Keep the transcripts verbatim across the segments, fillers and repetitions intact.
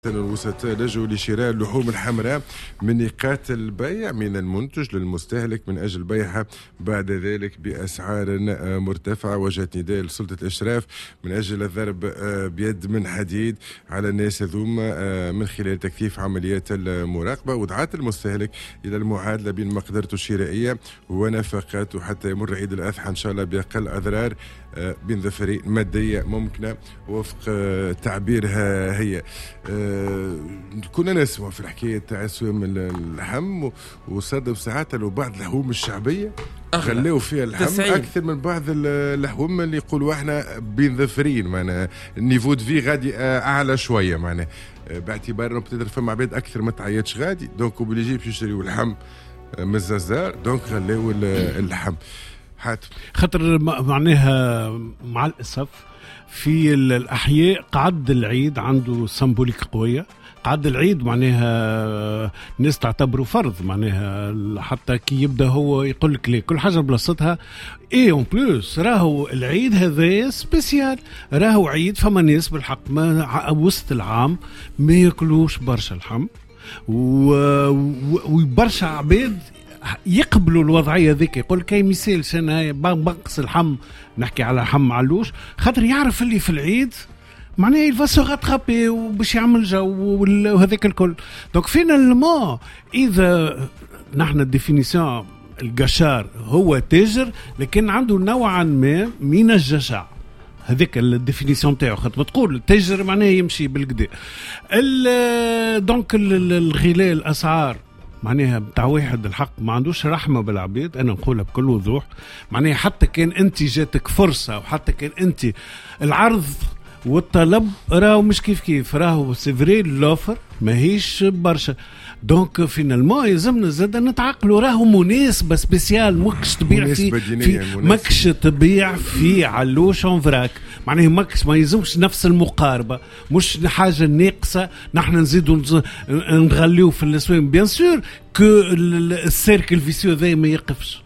الوسطاء لجوا لشراء اللحوم الحمراء من نقاط البيع من المنتج للمستهلك من أجل بيعها بعد ذلك بأسعار مرتفعة. وجدت نداء لسلطة الإشراف من أجل الضرب بيد من حديد على الناس هذوما من خلال تكثيف عمليات المراقبة، ودعت المستهلك إلى المعادلة بين مقدرته الشرائية ونفقاته حتى يمر عيد الأضحى إن شاء الله بأقل أضرار بين ظفرين مادية ممكنة وفق تعبيرها هي. كنا نسمع في الحكاية تاع سوم اللحم وصادف ساعات لو بعض اللحوم الشعبية خلوا فيها اللحم تسعين. أكثر من بعض اللحوم اللي يقولوا احنا بين ظفرين، معنا النيفو دو في غادي أعلى شوية، معنا باعتبار انه بتقدر فما عباد أكثر ما تعيطش غادي دونك اوبليجي باش يشتريوا اللحم من الزازار دونك خلوا اللحم حاتم خاطر معناها مع الأسف في الأحياء قعد العيد عنده سمبوليك قوية. قعد العيد معناها الناس تعتبره فرض، معناها حتى كي يبدأ هو يقول لك ليه كل حاجة بلاصتها. ايه اون بلوس راهو العيد هذا سبيسيال، راهو عيد فما ناس بالحق ما وسط العام ما ياكلوش برشا لحم وبرشا عباد يقبلوا الوضعيه ذيك، يقول كاي مثال انا بنقص اللحم، نحكي على لحم علوش خاطر يعرف اللي في العيد معناه الفاسو غاترابي وباش يعمل جو وهذاك الكل. دونك فينا الماء اذا نحن الديفينيسيون القشار هو تاجر لكن عنده نوعا ما من الجشع، هذيك الديفينيسيون تاعو خاطر تقول التاجر معناه يمشي بالقدا. دونك الغلاء الاسعار معناها بتاع واحد الحق ما عندوش رحمة بالعبيد، أنا نقولها بكل وضوح. معناها حتى كان أنت جاتك فرصة وحتى كان أنت العرض والطلب راهو مش كيف كيف، راهو سيفري اللوفر ماهيش برشا. دونك فينالمون يلزمنا زاد نتعقلوا، راهو مناسبة سبيسيال ماكش تبيع في, في ماكش تبيع في علوش انفراك، معناه ماكش ما يلزمش نفس المقاربة، مش حاجة ناقصة نحن نزيدوا نغليو في الاسواق. بيان سور كو السيركل فيسيو ذا ما يقفش.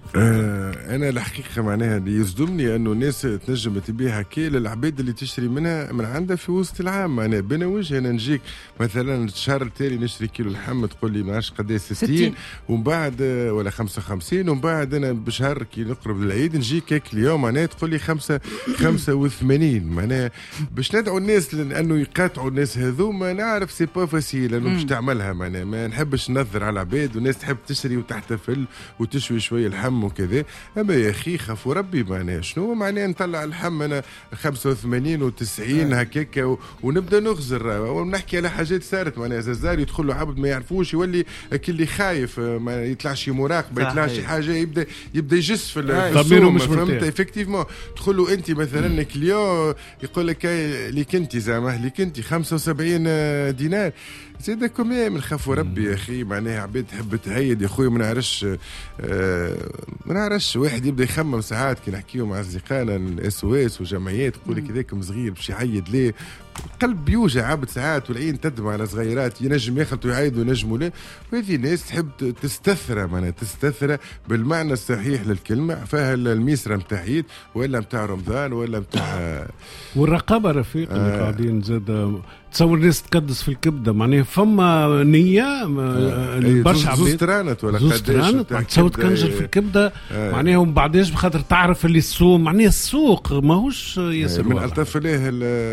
آه انا الحقيقه معناها اللي يصدمني انه الناس تنجم تبيعها كي للعباد اللي تشتري منها من عندها في وسط العام. معناها بين وجه انا نجيك مثلا الشهر التالي نشتري كيلو لحم تقول لي ما عادش قداش ستين ومن بعد ولا خمسة وخمسين ومن بعد انا بشهر كي نقرب العيد نجيك هيك اليوم معناها تقول لي خمسة خمسة وثمانين. معناها باش ندعو الناس لانه يقاطعوا الناس هذوما نعرف سي با فاسيل انه باش تعملها. معناها ما نحبش ننظر على العباد والناس تحب تشتري وتحتفل وتشوي شويه لحم وكذا. اما يا اخي خافوا ربي معناها شنو معناها نطلع اللحم انا خمسة وثمانين وتسعين هكاك ونبدا نغزر ونحكي على حاجات صارت. معناها زازار يدخل له عبد ما يعرفوش يولي كل خايف ما يطلعش مراقبه يطلعش حاجه يبدا يبدا يجس في السوق فهمت افكتيفمون. تدخل له انت مثلا كليون يقول لك ليك انت زعما ليك انت خمسة وسبعين دينار زيد كومي من خافوا ربي يا اخي. معناها عباد تحب تهيد يا خويا ما نعرفش آه ما نعرفش واحد يبدا يخمم ساعات كي نحكيو مع اصدقائنا الاس او اس وجمعيات تقول لك هذاك صغير باش يعيد ليه قلب بيوجع عبد ساعات والعين تدمع على صغيرات ينجم يخلطوا يعيدوا ينجموا ليه. وهذه ناس تحب تستثرى معناها تستثرى بالمعنى الصحيح للكلمه فيها الميسره نتاع عيد ولا نتاع رمضان ولا نتاع والرقابه رفيق اللي آه قاعدين زاد تصور ناس تقدس في الكبده. معناها فما نيه برشا زوز ترانت ولا قداش تصور تكنجر في الكبده آه معناها ومن بعداش بخاطر تعرف اللي السوق معناها السوق ماهوش ياسر من الطف ليه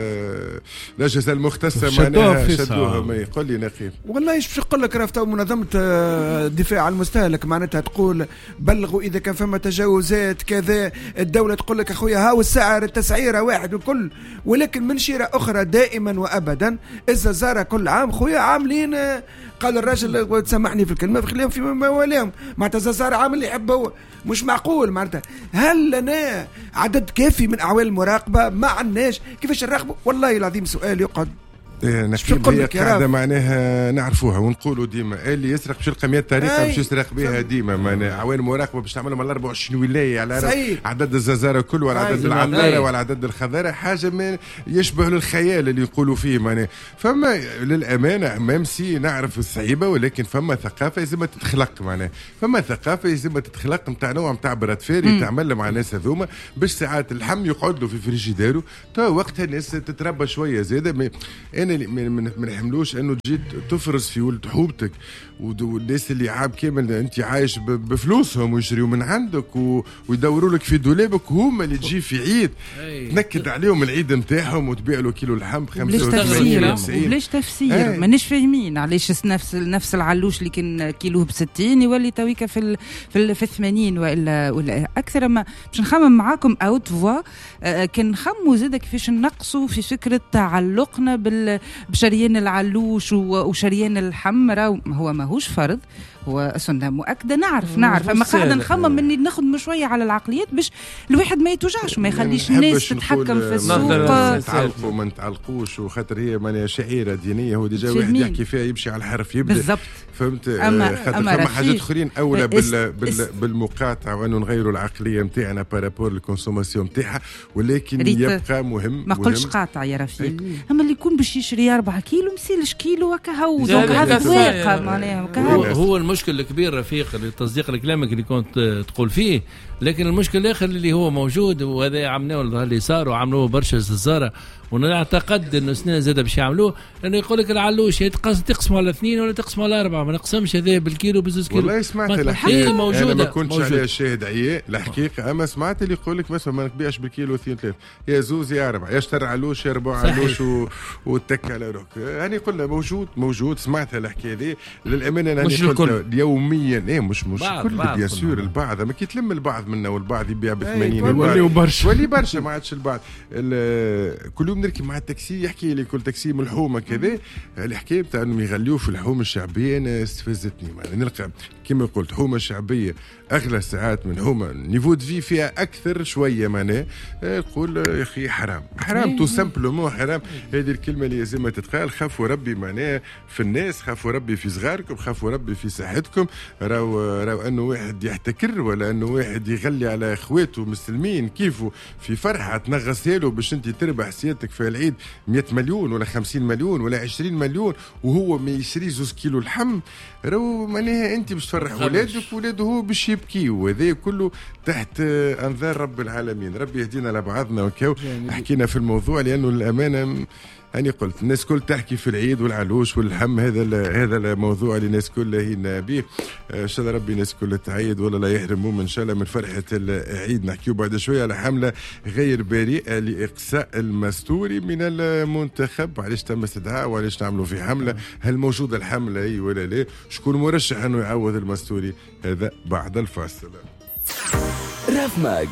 الأجهزة المختصة معناها شدوها. ما يقول لي نقيب والله ايش باش نقول لك راه منظمة الدفاع عن المستهلك معناتها تقول بلغوا إذا كان فما تجاوزات كذا. الدولة تقول لك أخويا هاو السعر التسعيرة واحد وكل، ولكن من شيرة أخرى دائما وأبدا الزازارة كل عام خويا عاملين قال الراجل تسامحني في الكلمة بخليهم في مواليهم معناتها الزازارة عامل اللي يحب هو. مش معقول معناتها هل لنا عدد كافي من أعوان المراقبة ما عندناش كيفاش نراقبوا؟ والله العظيم سؤال يقعد نقيب هي قاعدة معناها نعرفوها ونقولوا ديما اللي يسرق باش يلقى مية طريقة باش يسرق بها ديما. معناها عوان مراقبة باش تعملهم على أربعة وعشرين ولاية على عدد الزازارة كل وعلى عدد العذارة وعلى عدد الخضارة حاجة من يشبه للخيال اللي يقولوا فيه. معناها فما للأمانة ممسي نعرف الصعيبة ولكن فما ثقافة لازم تتخلق. معناها فما ثقافة لازم تتخلق نتاع نوع نتاع براد فاري تعمل مع الناس هذوما باش ساعات اللحم يقعد له في فريجيدارو تو وقتها الناس تتربى شوية زيادة. أنا الامانه ما نحملوش انه تجي تفرز في ولد حوبتك، والناس اللي عاب كامل انت عايش بفلوسهم ويشريوا من عندك ويدوروا لك في دولابك، وهم اللي تجي في عيد تنكد عليهم العيد نتاعهم وتبيع له كيلو اللحم خمسة وثمانين وبلاش تفسير. مانيش فاهمين علاش نفس نفس العلوش اللي كان كيلوه بستين يولي تويكا في ال في, ال في الثمانين ولا ولا اكثر. ما باش نخمم معاكم اوت فوا آه كان نخموا زاد كيفاش نقصوا في فكره تعلقنا بشريان العلوش وشريان الحمراء. هو ماهوش فرض، هو سنة مؤكدة. نعرف نعرف أما قاعدة نخمم مني نخدم شوية على العقليات باش الواحد ما يتوجعش وما يخليش الناس تتحكم في السوق. نتعلقوا ما نتعلقوش، وخاطر هي مانيا شعيرة دينية، هو ديجا واحد يحكي فيها يمشي على الحرف يبدأ بالضبط. فهمت؟ خاطر فما حاجات اخرين اولى بال بال بالمقاطعة وانه نغيروا العقلية نتاعنا بارابور الكونسوماسيون نتاعها، ولكن يبقى مهم. ما قلتش قاطع يا رفيق، اما اللي يكون باش يشري أربعة كيلو مسيلش كيلو هكا دونك هذا واقع معناها. هو المشكل الكبير رفيق لتصديق لكلامك اللي كنت تقول فيه، لكن المشكل الاخر اللي هو موجود وهذا عملناه اللي صار وعملوه برشا ززاره، ونعتقد انه سنين زاده باش يعملوه، لانه يقول لك العلوش تقسموا على اثنين ولا تقسموا على اربعه، ما نقسمش هذا بالكيلو بزوز كيلو. والله سمعت الحكايه موجوده، انا ما كنتش عليها شاهد عياء الحقيقه، اما سمعت اللي يقول لك مثلا ما نبيعش بالكيلو اثنين ثلاثه، يا زوز يا اربعه، يا اشتري علوش يا ربع علوش و... وتك على روك. يعني قلنا موجود موجود سمعتها الحكايه دي للامانه. انا قلت يوميا ايه مش مش كل بيان سور البعض، اما كي تلم البعض منا والبعض يبيع ب ثمانين ولي برشا ولي برشا ما عادش البعض. كل يوم نركب مع التاكسي يحكي لي كل تاكسي من لحومه كذا، الحكايه بتاع انهم يغليوه في اللحوم الشعبيه انا استفزتني. يعني نلقى كما قلت حومه شعبيه اغلى ساعات من حومه نيفو دو في فيها اكثر شويه، معناه يقول يا اخي حرام حرام تو سامبلومون حرام. هذه الكلمه اللي لازم تتقال. خافوا ربي معناه في الناس، خافوا ربي في صغاركم، خافوا ربي في صحتكم. راو راو انه واحد يحتكر ولا انه واحد يغلي على اخواته مسلمين كيفه في فرحه تنغسها له باش انت تربح سيادتك في العيد مئة مليون ولا خمسين مليون ولا عشرين مليون، وهو ما يشري زوز كيلو اللحم. راو معناها انت باش تفرح ولادك ولاده هو باش يبكي، وهذا كله تحت انظار رب العالمين. ربي يهدينا لبعضنا وكاو. حكينا في الموضوع لانه الامانه أنا قلت الناس كل تحكي في العيد والعلوش واللحم، هذا هذا الموضوع اللي الناس كلها هنا به. إن شاء الله ربي الناس كلها تعيد ولا لا يحرمهم إن شاء الله من فرحة العيد. نحكيو بعد شوية على حملة غير بريئة لإقصاء المستوري من المنتخب. علاش تم استدعاء وعلاش نعملوا في حملة؟ هل موجودة الحملة أي ولا لا؟ شكون مرشح أنه يعوض المستوري؟ هذا بعد الفاصل. راف ماج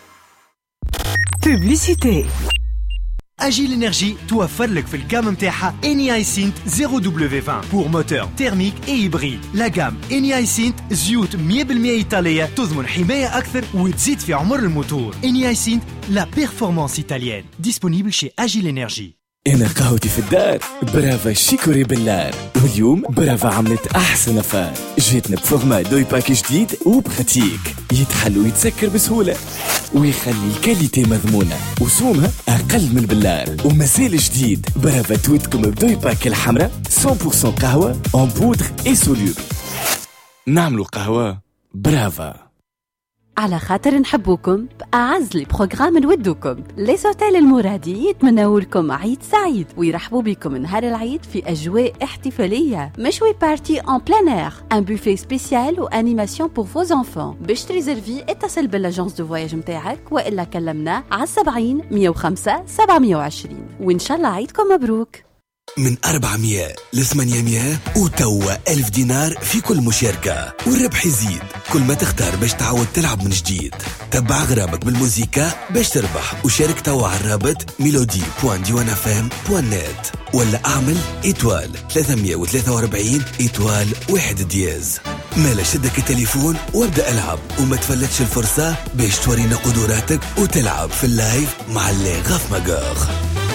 بوبليسيتي. Agile Energy توفر لك في الكام متاعها إني سينت زيرو دبليو عشرين pour moteur thermique et hybride. لا جام إني سينت زيوت مية بالمية إيطالية تضمن حماية أكثر وتزيد في عمر الموتور. إني سينت لا بيرفورمانس إيطاليان. disponible chez Agile Energy. أنا قهوتي في الدار برافا شيكوري بالنار، واليوم برافا عملت أحسن أفار. جيتنا بفورما دوي باكي جديد وبخاتيك يتحل ويتسكر بسهولة ويخلي الكاليتي مضمونة وسومها أقل من بالنار. ومازال جديد برافا تويتكم بدوي باكي الحمراء مية بالمية قهوة en poudre et soluble. نعملوا قهوة برافا. على خاطر نحبوكم بأعز لي بروغرام نودوكم. لي سوتيل المرادي يتمنوا لكم عيد سعيد ويرحبوا بكم نهار العيد في أجواء احتفالية. مشوي بارتي ان بلان اير، ان بوفيه سبيسيال وانيماسيون بور فوز انفون. باش تريزرفي اتصل بالاجونس دو فواياج متاعك والا كلمنا على سبعين مية وخمسة سبعمية وعشرين. وإن شاء الله عيدكم مبروك. من أربعمية لثمانمية وتوا ألف دينار في كل مشاركة، والربح يزيد كل ما تختار باش تعود تلعب من جديد. تبع غرامك بالموسيقى باش تربح، وشارك توا على الرابط ميلودي بوان ديوان اف ام بوان نت، ولا اعمل إيتوال ثلاثمية وثلاثة وأربعين إيتوال واحد دياز. مالا شدك التليفون وابدأ العب، وما تفلتش الفرصة باش تورينا قدراتك وتلعب في اللايف مع اللي غاف مقاخ.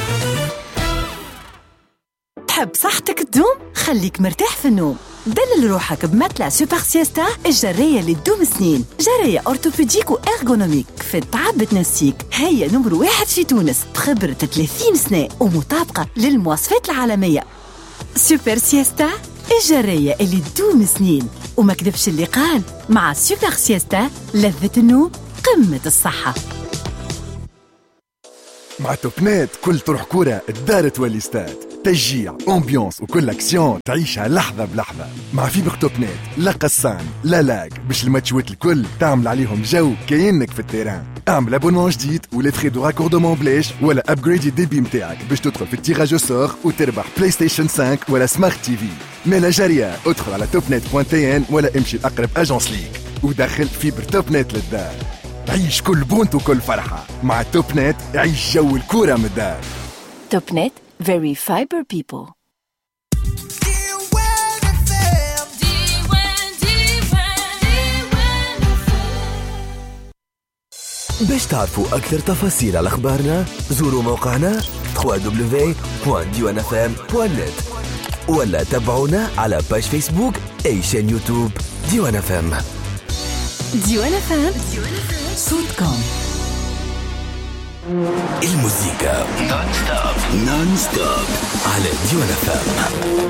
تحب صحتك تدوم؟ خليك مرتاح في النوم. دلل روحك بمتلة سوبر سيستا الجرية اللي تدوم سنين. جرية أورتوبيديك وإرغونوميك في التعب بتنسيك. هي نمر واحد في تونس بخبرة ثلاثين سنة ومطابقة للمواصفات العالمية. سوبر سيستا الجرية اللي تدوم سنين. وما كذبش اللي قال، مع سوبر سيستا لذة النوم قمة الصحة. مع توبنات كل تروح كورة الدار تولي استاد. تشجيع، امبيونس وكل اكسيون تعيشها لحظة بلحظة. مع فيبر توب نت لا قصان لا لاج باش الماتشوات الكل تعمل عليهم جو كأنك في التيران. اعمل ابونمون جديد ولا تري دو راكوردمون بلاش ولا ابجريد الديبي متاعك باش تدخل في التيراج سور وتربح بلاي ستيشن خمسة ولا سمارت تي في. مالا جارية ادخل على توب نت بوان تي ان ولا امشي لأقرب اجونس ليك ودخل فيبر توب نت للدار. عيش كل بونت وكل فرحة مع توب نت. عيش جو الكورة من الدار. توب نت very fiber people. باش تعرفوا أكثر تفاصيل على أخبارنا زوروا موقعنا دبليو دبليو دبليو دوت ديوان اف ام دوت نت ولا تابعونا على باج فيسبوك أي شان يوتيوب ديوان اف ام. ديوان اف ام صوتكم. الموسيقى نون ستوب نون ستوب على ديوان اف ام.